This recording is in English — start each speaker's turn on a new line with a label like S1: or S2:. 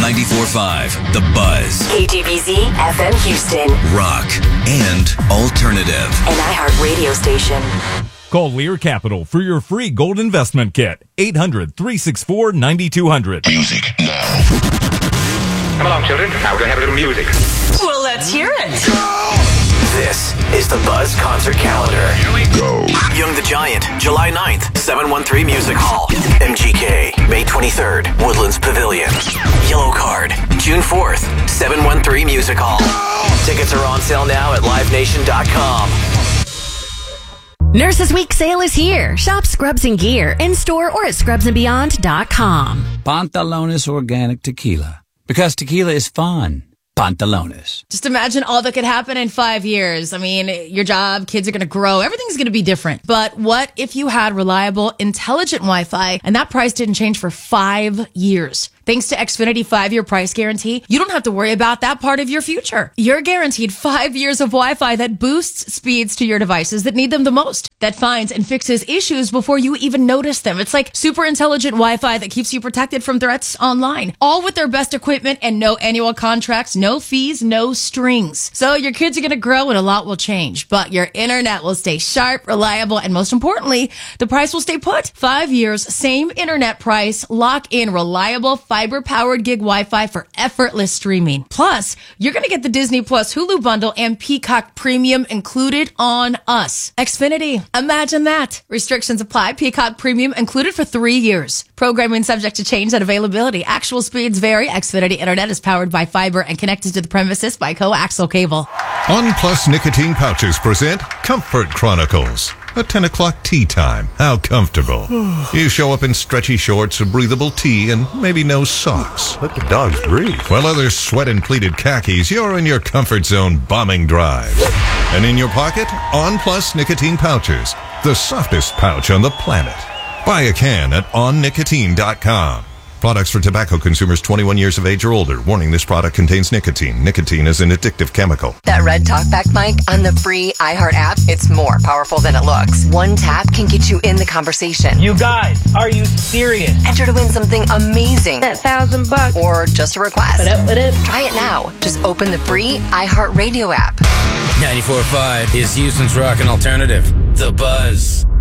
S1: 94.5, The Buzz.
S2: KTVZ FM Houston.
S1: Rock and alternative.
S2: An iHeart radio station.
S3: Call Lear Capital for your free gold investment kit. 800-364-9200.
S4: Music now.
S5: Come along, children. Now we're going to have a little music.
S2: Well, let's hear it.
S6: This is the Buzz Concert Calendar.
S4: Here we go.
S6: Young the Giant, July 9th, 713 Music Hall. MGK, May 23rd, Woodlands Pavilion. Yellow Card, June 4th, 713 Music Hall. Tickets are on sale now at livenation.com.
S7: Nurses Week sale is here. Shop Scrubs and Gear in-store or at scrubsandbeyond.com.
S8: Pantalones Organic Tequila. Because tequila is fun. Pantalones.
S9: Just imagine all that could happen in 5 years. I mean, your job, kids are going to grow. Everything's going to be different. But what if you had reliable, intelligent Wi-Fi and that price didn't change for 5 years? Thanks to Xfinity 5-year price guarantee, you don't have to worry about that part of your future. You're guaranteed 5 years of Wi-Fi that boosts speeds to your devices that need them the most, that finds and fixes issues before you even notice them. It's like super intelligent Wi-Fi that keeps you protected from threats online, all with their best equipment and no annual contracts, no fees, no strings. So your kids are going to grow and a lot will change, but your internet will stay sharp, reliable, and most importantly, the price will stay put. 5 years, same internet price, lock in reliable fiber-powered gig Wi-Fi for effortless streaming. Plus, you're going to get the Disney Plus Hulu bundle and Peacock Premium included on us. Xfinity, imagine that. Restrictions apply. Peacock Premium included for 3 years. Programming subject to change and availability. Actual speeds vary. Xfinity Internet is powered by fiber and connected to the premises by coaxial cable.
S10: On Plus Nicotine Pouches present Comfort Chronicles. A 10 o'clock tea time. How comfortable. You show up in stretchy shorts, a breathable tee, and maybe no socks.
S11: Let the dogs breathe.
S10: While others sweat in pleated khakis, you're in your comfort zone bombing drives. And in your pocket, On Plus Nicotine Pouches. The softest pouch on the planet. Buy a can at onnicotine.com. Products for tobacco consumers 21 years of age or older. Warning, this product contains nicotine. Nicotine is an addictive chemical.
S2: That red talkback mic on the free iHeart app, it's more powerful than it looks. One tap can get you in the conversation.
S12: You guys, are you serious?
S2: Enter to win something amazing.
S12: That $1,000.
S2: Or just a request.
S12: What up?
S2: Try it now. Just open the free iHeart Radio app.
S13: 94.5 is Houston's rock and alternative. The Buzz.